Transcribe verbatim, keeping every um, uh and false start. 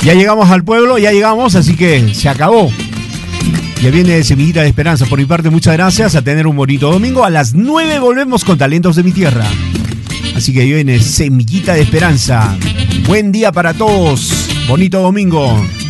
Ya llegamos al pueblo, ya llegamos, así que se acabó. Ya viene Semillita de Esperanza. Por mi parte, muchas gracias. A tener un bonito domingo. A las nueve volvemos con Talentos de mi Tierra. Así que viene Semillita de Esperanza. Buen día para todos. Bonito domingo.